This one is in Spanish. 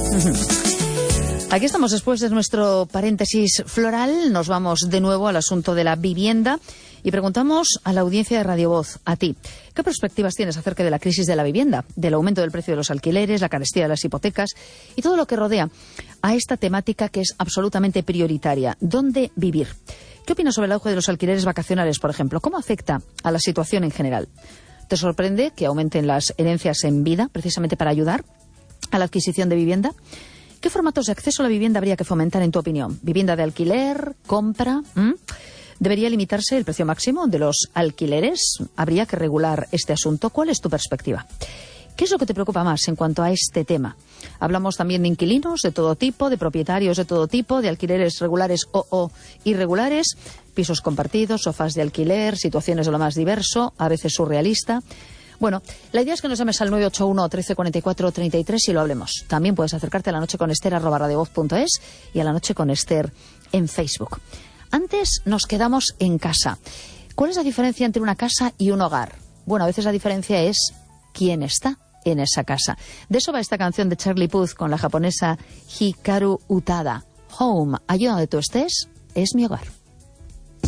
Aquí estamos después de nuestro paréntesis floral. Nos vamos de nuevo al asunto de la vivienda y preguntamos a la audiencia de Radio Voz, a ti, ¿qué perspectivas tienes acerca de la crisis de la vivienda, del aumento del precio de los alquileres, la carestía de las hipotecas y todo lo que rodea a esta temática que es absolutamente prioritaria? ¿Dónde vivir? ¿Qué opinas sobre el auge de los alquileres vacacionales, por ejemplo? ¿Cómo afecta a la situación en general? ¿Te sorprende que aumenten las herencias en vida precisamente para ayudar a la adquisición de vivienda? ¿Qué formatos de acceso a la vivienda habría que fomentar en tu opinión? ¿Vivienda de alquiler? ¿Compra? ¿Debería limitarse el precio máximo de los alquileres? ¿Habría que regular este asunto? ¿Cuál es tu perspectiva? ¿Qué es lo que te preocupa más en cuanto a este tema? Hablamos también de inquilinos de todo tipo, de propietarios de todo tipo, de alquileres regulares o irregulares, pisos compartidos, sofás de alquiler, situaciones de lo más diverso, a veces surrealista. Bueno, la idea es que nos llames al 981 1344 33 y lo hablemos. También puedes acercarte a La Noche con Ester @radiovoz.es y a La Noche con Ester en Facebook. Antes nos quedamos en casa. ¿Cuál es la diferencia entre una casa y un hogar? Bueno, a veces la diferencia es quién está en esa casa. De eso va esta canción de Charlie Puth con la japonesa Hikaru Utada. Home, allí donde tú estés, es mi hogar.